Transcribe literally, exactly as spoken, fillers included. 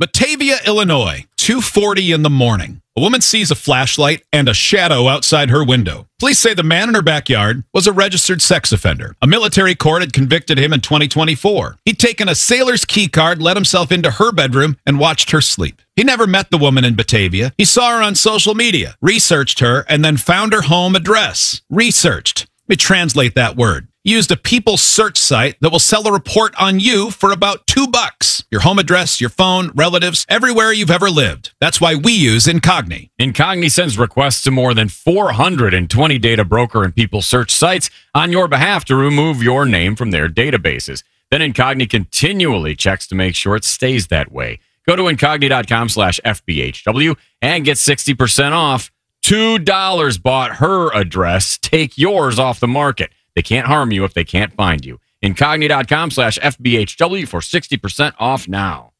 Batavia, Illinois, two forty in the morning. A woman sees a flashlight and a shadow outside her window. Police say the man in her backyard was a registered sex offender. A military court had convicted him in twenty twenty-four. He'd taken a sailor's key card, let himself into her bedroom, and watched her sleep. He never met the woman in Batavia. He saw her on social media, researched her, and then found her home address. Researched. Let me translate that word. Used a people search site that will sell a report on you for about two bucks. Your home address, your phone, relatives, everywhere you've ever lived. That's why we use Incogni. Incogni sends requests to more than four hundred twenty data broker and people search sites on your behalf to remove your name from their databases. Then Incogni continually checks to make sure it stays that way. Go to Incogni.com slash FBHW and get sixty percent off. two dollars bought her address. Take yours off the market. They can't harm you if they can't find you. Incogni.com slash FBHW for sixty percent off now.